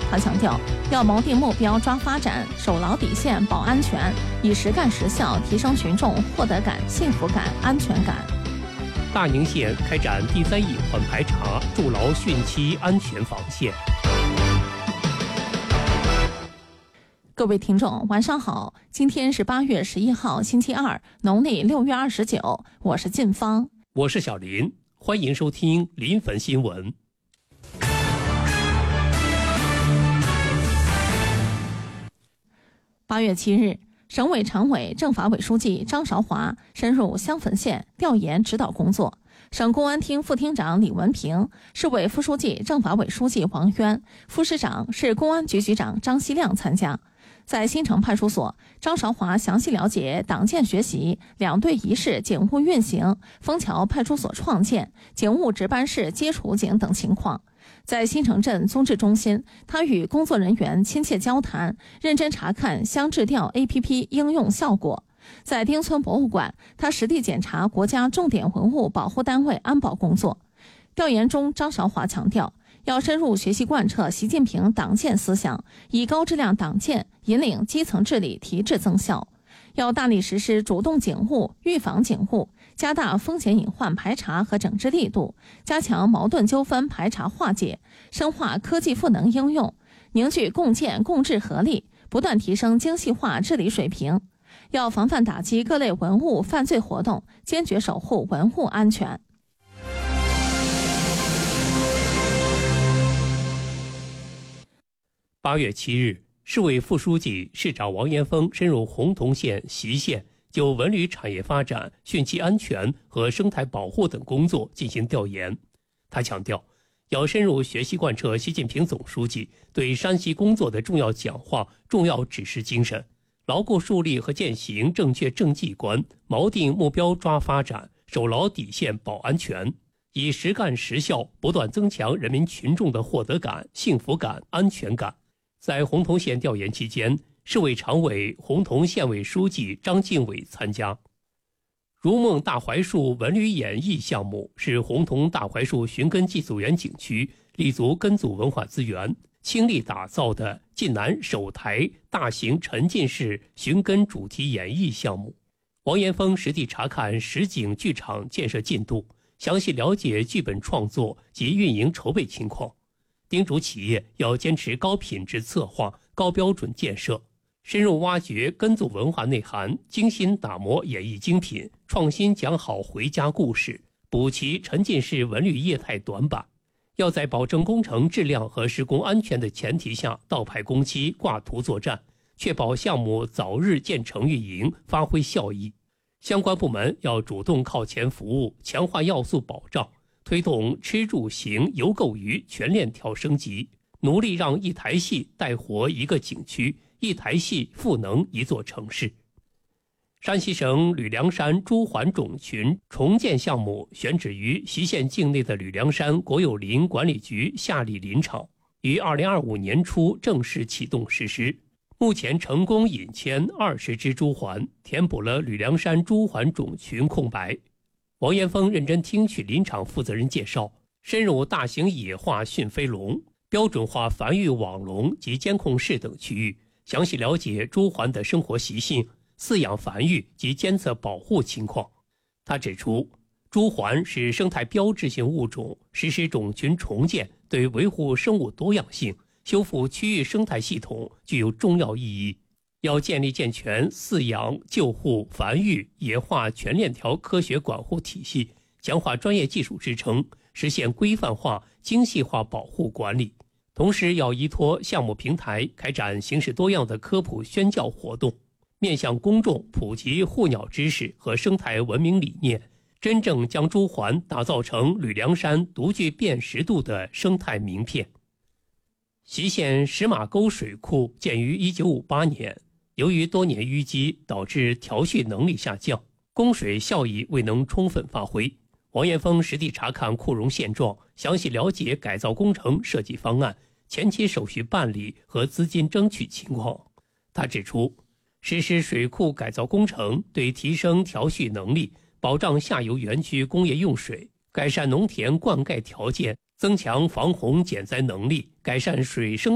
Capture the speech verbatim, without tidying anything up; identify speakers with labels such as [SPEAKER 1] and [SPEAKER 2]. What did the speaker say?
[SPEAKER 1] 他强调，要锚定目标抓发展，守牢底线保安全，以实干实效提升群众获得感、幸福感、安全感。
[SPEAKER 2] 大宁县开展地灾隐患排查，筑牢汛期安全防线。
[SPEAKER 1] 各位听众，晚上好！今天是八月十一号，星期二，农历六月二十九。我是晋芳，
[SPEAKER 2] 我是小林，欢迎收听临汾新闻。
[SPEAKER 1] 八月七日，省委常委、政法委书记张韶华深入襄汾县调研指导工作。省公安厅副厅长李文平、市委副书记、政法委书记王渊、副市长、市公安局局长张希亮参加。在新城派出所，张韶华详细了解党建学习、两队一室警务运行、枫桥派出所创建、警务值班室接处警等情况。在新城镇综治中心，他与工作人员亲切交谈，认真查看乡治调 A P P 应用效果。在丁村博物馆，他实地检查国家重点文物保护单位安保工作。调研中，张韶华强调，要深入学习贯彻习近平党建思想，以高质量党建引领基层治理提质增效。要大力实施主动警务、预防警务，加大风险隐患排查和整治力度，加强矛盾纠纷排查化解，深化科技赋能应用，凝聚共建共治合力，不断提升精细化治理水平。要防范打击各类文物犯罪活动，坚决守护文物安全。
[SPEAKER 2] 八月七日，市委副书记、市长王延峰深入洪洞县、习县，就文旅产业发展、汛期安全和生态保护等工作进行调研。他强调，要深入学习贯彻习近平总书记对山西工作的重要讲话、重要指示精神，牢固树立和践行正确政绩观，锚定目标抓发展，守牢底线保安全，以实干实效不断增强人民群众的获得感、幸福感、安全感。在洪洞县调研期间，市委常委、洪洞县委书记张敬伟参加。如梦大槐树文旅演艺项目是洪洞大槐树寻根寄宿园景区立足根组文化资源，倾力打造的晋南首台大型沉浸式寻根主题演艺项目。王延峰实地查看实景剧场建设进度，详细了解剧本创作及运营筹备情况，叮嘱企业要坚持高品质策划、高标准建设，深入挖掘根组文化内涵，精心打磨演艺精品，创新讲好回家故事，补齐沉浸式文旅业态短板。要在保证工程质量和施工安全的前提下倒派工期、挂图作战，确保项目早日建成运营，发挥效益。相关部门要主动靠前服务，强化要素保障，推动吃住行游购娱全链条升级，努力让一台戏带活一个景区，一台戏赋能一座城市。山西省吕梁山朱鹮种群重建项目选址于习县境内的吕梁山国有林管理局夏利林场，于二零二五年初正式启动实施。目前成功引迁二十只朱鹮，填补了吕梁山朱鹮种群空白。王延峰认真听取林场负责人介绍，深入大型野化驯飞笼、标准化繁育网笼及监控室等区域，详细了解朱鹮的生活习性、饲养繁育及监测保护情况。他指出，朱鹮是生态标志性物种，实施种群重建对维护生物多样性、修复区域生态系统具有重要意义。要建立健全饲养、救护、繁育、野化全链条科学管护体系，强化专业技术支撑，实现规范化、精细化保护管理。同时要依托项目平台开展形式多样的科普宣教活动，面向公众普及护鸟知识和生态文明理念，真正将朱鹮打造成吕梁山独具辨识度的生态名片。习县石马沟水库建于一九五八年，由于多年淤积导致调蓄能力下降，供水效益未能充分发挥。王延峰实地查看库容现状，详细了解改造工程设计方案、前期手续办理和资金争取情况。他指出，实施水库改造工程对提升调蓄能力、保障下游园区工业用水、改善农田灌溉条件、增强防洪减灾能力、改善水生